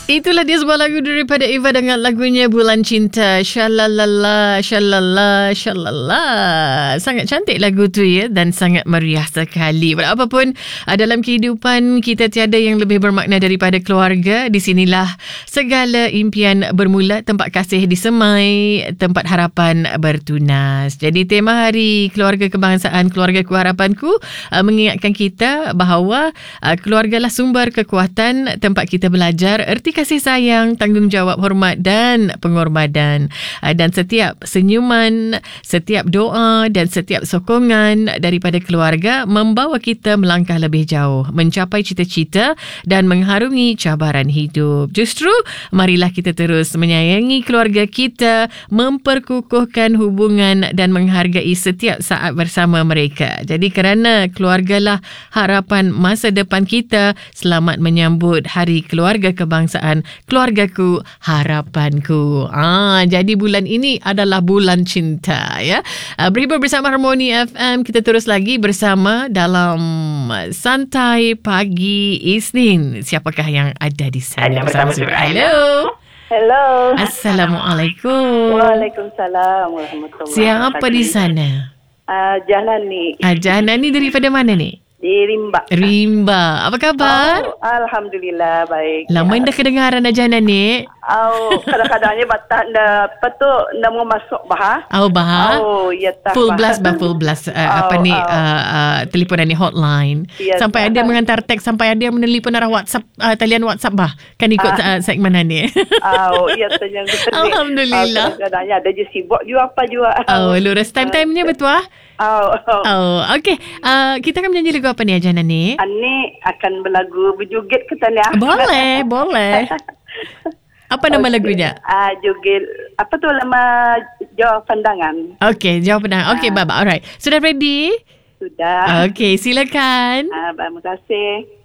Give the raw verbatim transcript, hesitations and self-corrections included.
Itulah dia sebuah lagu daripada Eva dengan lagunya Bulan Cinta. Shalala, shalala, shalala. Sangat cantik lagu tu ya, dan sangat meriah sekali. Berapapun dalam kehidupan kita tiada yang lebih bermakna daripada keluarga. Di sinilah segala impian bermula, tempat kasih disemai, tempat harapan bertunas. Jadi tema hari Keluarga Kebangsaan, Keluargaku Harapanku uh, mengingatkan kita bahawa uh, keluargalah sumber kekuatan, tempat kita belajar erti kasih sayang, tanggungjawab, hormat dan penghormatan. Dan setiap senyuman, setiap doa dan setiap sokongan daripada keluarga membawa kita melangkah lebih jauh, mencapai cita-cita dan mengharungi cabaran hidup. Justru, marilah kita terus menyayangi keluarga kita, memperkukuhkan hubungan dan menghargai setiap saat bersama mereka. Jadi kerana keluargalah harapan masa depan kita, selamat menyambut Hari Keluarga Kebangsaan, Keluargaku Harapanku. Ah, jadi bulan ini adalah bulan cinta ya. Ah, berhibur bersama Harmoni F M. Kita terus lagi bersama dalam Santai Pagi Isnin. Siapakah yang ada di sana bersama saya? Hello. Hello. Assalamualaikum. Waalaikumsalam warahmatullahi wabarakatuh. Siapa di sana? Uh, Jahnani. Ah, Jahnani daripada mana ni? Di Rimba. Rimba. Apa khabar? Oh, Alhamdulillah baik. Lama ya. Dah kedengaran dah Jahnani. Oh, kadang-kadangnya batas dah apa tu dah mau masuk bah. Oh, bah. Oh, ya tak. Full blast bah, full blast. Uh, oh, apa ni oh. uh, uh, teleponan ni hotline. Ya, sampai ada menghantar teks, sampai ada yang menelpon arah WhatsApp, uh, talian WhatsApp bah. Kan ikut ah. uh, segmen ni. Oh, ya tu yang betul. Alhamdulillah. Oh, kadang-kadangnya ada je sibuk juga apa juga. Oh, lurus time-time-nya betul ah? Oh, oh. oh okey. Uh, kita akan menyanyi lagu apa ni Ajana ni? Ani akan berlagu berjoget ke tanya. Boleh, boleh. Apa nama okay. lagunya? Ah, uh, joget apa tu nama Jawab Pandangan. Okey, Jawab Pandangan. Okey, uh. Baba. Alright. Sudah ready? Sudah. Okey, silakan. Ah, uh, terima kasih.